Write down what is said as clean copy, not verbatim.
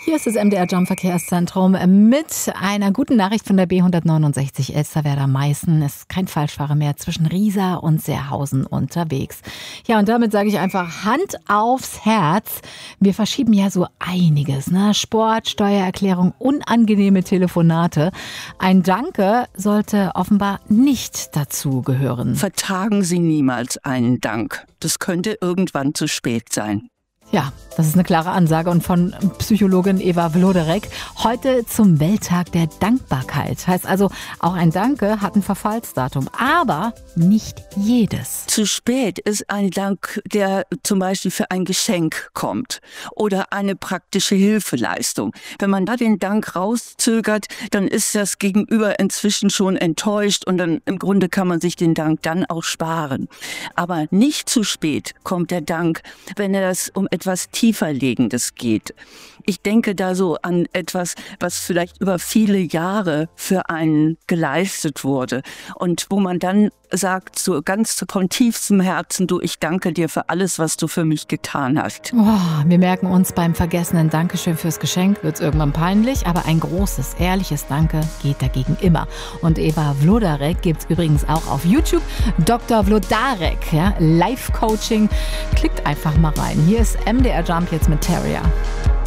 Hier ist das MDR Jump Verkehrszentrum mit einer guten Nachricht von der B169 Elsterwerda-Meißen. Es ist kein Falschfahrer mehr zwischen Riesa und Seerhausen unterwegs. Ja, und damit sage ich einfach Hand aufs Herz. Wir verschieben ja so einiges, ne? Sport, Steuererklärung, unangenehme Telefonate. Ein Danke sollte offenbar nicht dazu gehören. Vertagen Sie niemals einen Dank. Das könnte irgendwann zu spät sein. Ja, das ist eine klare Ansage und von Psychologin Eva Vloderek. Heute zum Welttag der Dankbarkeit. Heißt also, auch ein Danke hat ein Verfallsdatum, aber nicht jedes. Zu spät ist ein Dank, der zum Beispiel für ein Geschenk kommt oder eine praktische Hilfeleistung. Wenn man da den Dank rauszögert, dann ist das Gegenüber inzwischen schon enttäuscht und dann im Grunde kann man sich den Dank dann auch sparen. Aber nicht zu spät kommt der Dank, wenn es um etwas Tieferlegendes geht. Ich denke da so an etwas, was vielleicht über viele Jahre für einen geleistet wurde und wo man dann sagt, so ganz von tiefstem Herzen, du, ich danke dir für alles, was du für mich getan hast. Wir merken uns beim vergessenen Dankeschön fürs Geschenk, wird es irgendwann peinlich, aber ein großes, ehrliches Danke geht dagegen immer. Und Eva Vloderek gibt es übrigens auch auf YouTube. Dr. Vlodarek, ja, Life-Coaching. Klickt einfach mal rein. Hier ist MDR Jump jetzt mit Terrier.